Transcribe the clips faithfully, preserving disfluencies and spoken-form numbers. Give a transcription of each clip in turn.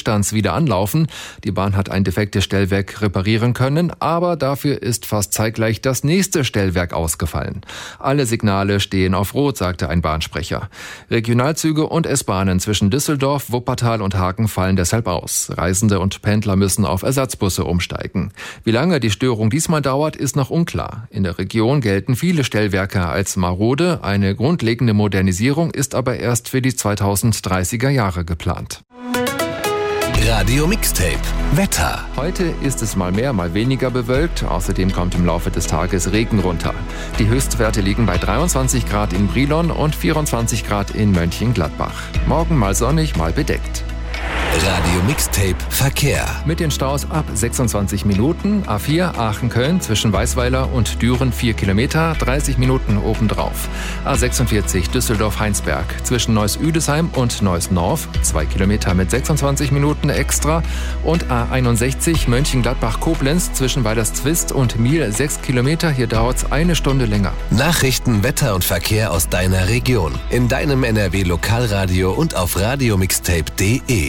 Stillstands wieder anlaufen. Die Bahn hat ein defektes Stellwerk reparieren können, aber dafür ist fast zeitgleich das nächste Stellwerk ausgefallen. Alle Signale stehen auf Rot, sagte ein Bahnsprecher. Regionalzüge und S-Bahnen zwischen Düsseldorf, Wuppertal und Hagen fallen deshalb aus. Reisende und Pendler müssen auf Ersatzbusse umsteigen. Wie lange die Störung diesmal dauert, ist noch unklar. In der Region gelten viele Stellwerke als marode. Eine grundlegende Modernisierung ist aber erst für die zweitausenddreißiger Jahre geplant. Radio Mixtape Wetter. Heute ist es mal mehr, mal weniger bewölkt. Außerdem kommt im Laufe des Tages Regen runter. Die Höchstwerte liegen bei dreiundzwanzig Grad in Brilon und vierundzwanzig Grad in Mönchengladbach. Morgen mal sonnig, mal bedeckt. Radio Mixtape Verkehr. Mit den Staus ab sechsundzwanzig Minuten. A vier Aachen-Köln zwischen Weißweiler und Düren vier Kilometer, dreißig Minuten obendrauf. A sechsundvierzig Düsseldorf-Heinsberg zwischen Neuss-Üdesheim und Neuss-Norf, zwei Kilometer mit sechsundzwanzig Minuten extra. Und A einundsechzig Mönchengladbach-Koblenz zwischen Weilerstvist und Miel, sechs Kilometer. Hier dauert es eine Stunde länger. Nachrichten, Wetter und Verkehr aus deiner Region. In deinem N R W-Lokalradio und auf radiomixtape punkt de.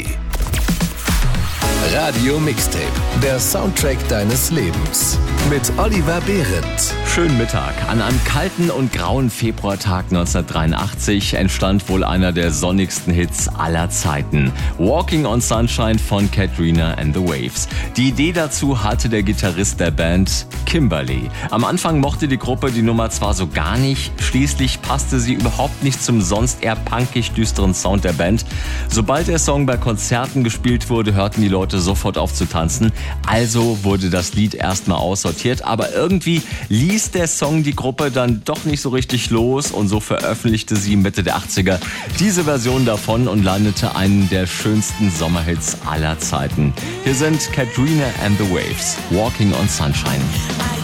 Radio Mixtape, der Soundtrack deines Lebens. Mit Oliver Behrendt. Schönen Mittag. An einem kalten und grauen Februartag neunzehnhundertdreiundachtzig entstand wohl einer der sonnigsten Hits aller Zeiten. Walking on Sunshine von Katrina and the Waves. Die Idee dazu hatte der Gitarrist der Band, Kimberly. Am Anfang mochte die Gruppe die Nummer zwar so gar nicht, schließlich passte sie überhaupt nicht zum sonst eher punkig düsteren Sound der Band. Sobald der Song bei Konzerten gespielt wurde, hörten die Leute sofort auf zu tanzen. Also wurde das Lied erstmal aussortiert, aber irgendwie ließ der Song die Gruppe dann doch nicht so richtig los und so veröffentlichte sie Mitte der achtziger diese Version davon und landete einen der schönsten Sommerhits aller Zeiten. Hier sind Katrina and the Waves, Walking on Sunshine.